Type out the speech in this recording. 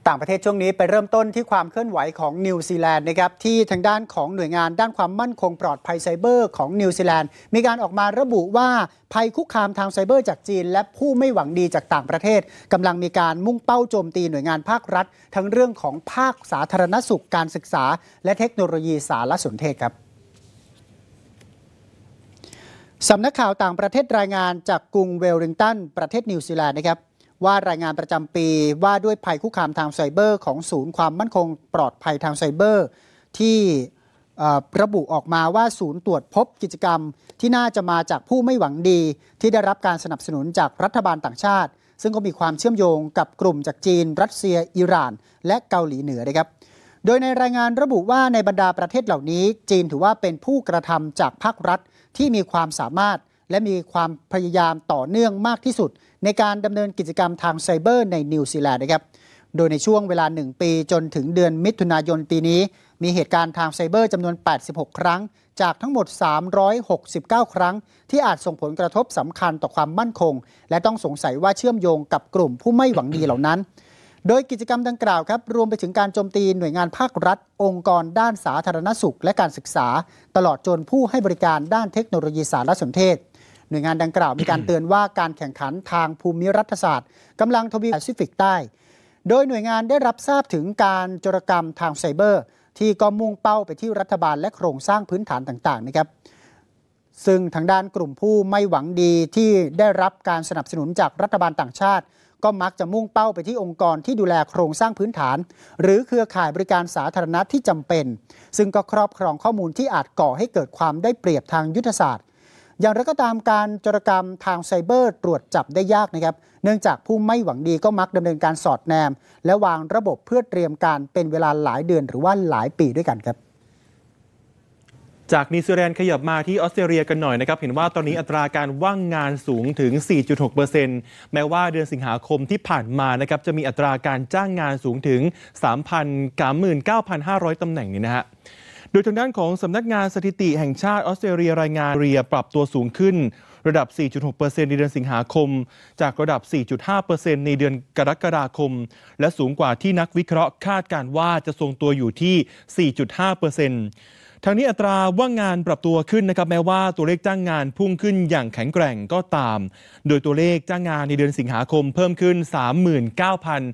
ต่างประเทศช่วงนี้ไปเริ่มต้นที่ความเคลื่อนไหวของนิวซีแลนด์นะครับที่ทางด้านของหน่วยงานด้านความมั่นคงปลอดภัยไซเบอร์ของนิวซีแลนด์มีการออกมาระบุว่าภัยคุกคามทางไซเบอร์จากจีนและผู้ไม่หวังดีจากต่างประเทศกำลังมีการมุ่งเป้าโจมตีหน่วยงานภาครัฐทั้งเรื่องของภาคสาธารณสุขการศึกษาและเทคโนโลยีสารสนเทศครับสำนักข่าวต่างประเทศรายงานจากกรุงเวลลิงตันประเทศนิวซีแลนด์นะครับว่ารายงานประจำปีว่าด้วยภัยคุกคามทางไซเบอร์ของศูนย์ความมั่นคงปลอดภัยทางไซเบอร์ที่ระบุออกมาว่าศูนย์ตรวจพบกิจกรรมที่น่าจะมาจากผู้ไม่หวังดีที่ได้รับการสนับสนุนจากรัฐบาลต่างชาติซึ่งก็มีความเชื่อมโยงกับกลุ่มจากจีนรัสเซียอิหร่านและเกาหลีเหนือนะครับโดยในรายงานระบุว่าในบรรดาประเทศเหล่านี้จีนถือว่าเป็นผู้กระทำจากภาครัฐที่มีความสามารถและมีความพยายามต่อเนื่องมากที่สุดในการดำเนินกิจกรรมทางไซเบอร์ในนิวซีแลนด์นะครับโดยในช่วงเวลา1 ปีจนถึงเดือนมิถุนายนปีนี้มีเหตุการณ์ทางไซเบอร์จำนวน86 ครั้งจากทั้งหมด369 ครั้งที่อาจส่งผลกระทบสำคัญต่อความมั่นคงและต้องสงสัยว่าเชื่อมโยงกับกลุ่มผู้ไม่หวังดีเหล่านั้นโดยกิจกรรมดังกล่าวครับรวมไปถึงการโจมตีหน่วยงานภาครัฐองค์กรด้านสาธารณสุขและการศึกษาตลอดจนผู้ให้บริการด้านเทคโนโลยีสารสนเทศหน่วยงานดังกล่าวมีการเตือนว่าการแข่งขันทางภูมิรัฐศาสตร์กำลังทวีแปซิฟิกใต้โดยหน่วยงานได้รับทราบถึงการโจรกรรมทางไซเบอร์ที่ก็มุ่งเป้าไปที่รัฐบาลและโครงสร้างพื้นฐานต่างๆนะครับซึ่งทางด้านกลุ่มผู้ไม่หวังดีที่ได้รับการสนับสนุนจากรัฐบาลต่างชาติก็มักจะมุ่งเป้าไปที่องค์กรที่ดูแลโครงสร้างพื้นฐานหรือเครือข่ายบริการสาธารณะที่จำเป็นซึ่งก็ครอบครองข้อมูลที่อาจก่อให้เกิดความได้เปรียบทางยุทธศาสตร์อย่างไรก็ตามการโจรกรรมทางไซเบอร์ตรวจจับได้ยากนะครับเนื่องจากผู้ไม่หวังดีก็มักดำเนินการสอดแนมและวางระบบเพื่อเตรียมการเป็นเวลาหลายเดือนหรือว่าหลายปีด้วยกันครับจากนิวซีแลนด์ขยับมาที่ออสเตรเลียกันหน่อยนะครับเห็นว่าตอนนี้อัตราการว่างงานสูงถึง 4.6% แม้ว่าเดือนสิงหาคมที่ผ่านมานะครับจะมีอัตราการจ้างงานสูงถึง 39,500 ตำแหน่งนี่นะฮะโดยทางด้านของสำนักงานสถิติแห่งชาติออสเตรเลียรายงานปรับตัวสูงขึ้นระดับ 4.6% ในเดือนสิงหาคมจากระดับ 4.5% ในเดือนกรกฎาคมและสูงกว่าที่นักวิเคราะห์คาดการณ์ว่าจะทรงตัวอยู่ที่ 4.5%ทางนี้อัตราว่างงานปรับตัวขึ้นนะครับแม้ว่าตัวเลขจ้างงานพุ่งขึ้นอย่างแข็งแกร่งก็ตามโดยตัวเลขจ้างงานในเดือนสิงหาคมเพิ่มขึ้น